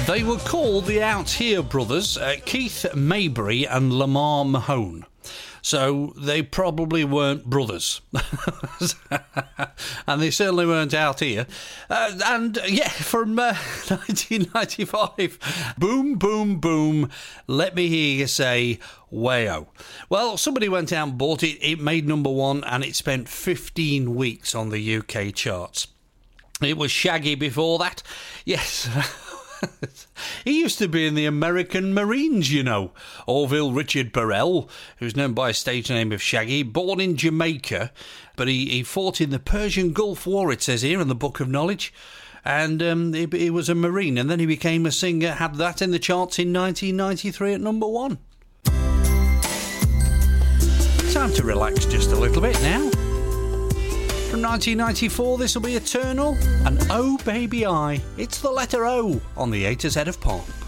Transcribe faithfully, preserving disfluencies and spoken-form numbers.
They were called the Out Here Brothers, uh, Keith Mabry and Lamar Mahone. So they probably weren't brothers. And they certainly weren't out here. Uh, and uh, yeah, from uh, nineteen ninety-five, boom, boom, boom, let me hear you say, wayo. Well, somebody went out and bought it. It made number one and it spent fifteen weeks on the U K charts. It was Shaggy before that. Yes. He used to be in the American Marines, you know. Orville Richard Burrell, who's known by a stage name of Shaggy, born in Jamaica, but he, he fought in the Persian Gulf War, it says here in the Book of Knowledge, and um, he, he was a Marine, and then he became a singer, had that in the charts in nineteen ninety-three at number one. Time to relax just a little bit now. From nineteen ninety-four, this will be Eternal, and Oh Baby I. It's the letter O on the A to Z of Pop.